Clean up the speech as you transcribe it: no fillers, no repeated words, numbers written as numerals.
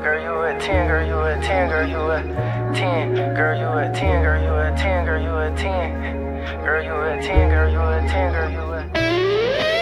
Girl, you a 10, girl, you a 10, girl, you a 10. Girl, you a 10, girl, you a 10, girl, you a 10. Girl, you a 10.